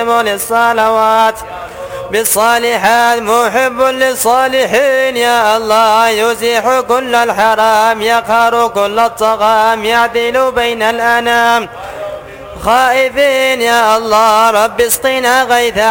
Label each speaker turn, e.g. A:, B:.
A: مقيم للصلوات بالصالحات محب للصالحين يا الله يزيح كل الحرام يقهر كل الطغام يعدل بين الأنام خائفين يا الله رب اسقنا غيثا